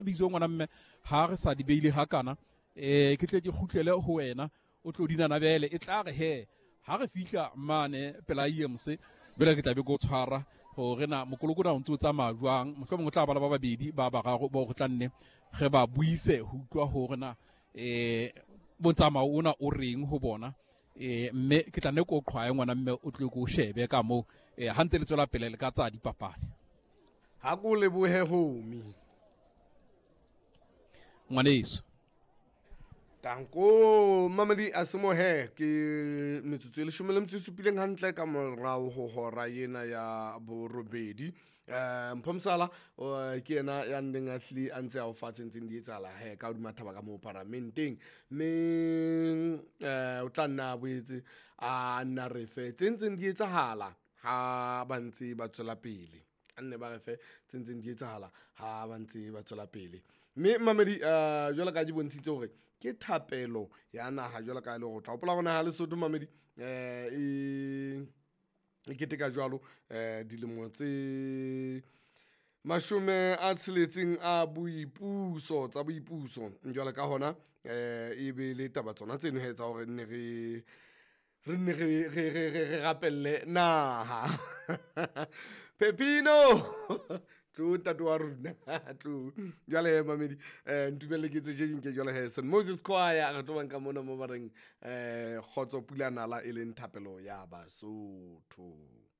biso ngwana mme ha re sa di beile hakana ke tle ke khutlele ho wena o tlo dinana bele e tla re he ha re fihla mane pela IMC bela ke tla be go tshwara hore na mokoloko na o ntse o tsamaya jwang mohlomong o tla bala ba babedi ba bararo ba go tlanne ge ba buise ho utlwa hore na bontsamao ona o reng ho bona mme ke tla ne ko qhwae ngwana mme o tle go shebe ka mo ha ntse le tswela pele le ka tsa dipapadi ha ko lebohe homi ngwaneso Tanko mamadi asimohe ke metsotso e 17 hantle ka morao ho hora yena ya borobedi Mpomsala ke yena ya ndeng atli a ntse a o fatshe ntseng di etsala he ka hodima thaba ka mo parlamenteng me o tla nna boetse a nna re fe ntseng di etsahala ha ba ntse ba tswela pele anne ba re fe ntseng di etsahala ha ba ntse ba tswela pele mme mamedi jwale ka di bontshitse hore ke thapelo ya naha jwale ka ile go tla opola gona ha Lesotho mamedi e keteka jwalo dilemo tse 60 a boipuso tsa boipuso jwale ka hona e be le taba tsona tseno he tsa hore nne re rapelle naha Pepino tlo tato wa rona tlo jwale mamedi ntumelle ke tse jeng ke jwale he St Moses Choir re tlo banka mona mo bareng khotso pula nala e leng thapelo ya Basotho.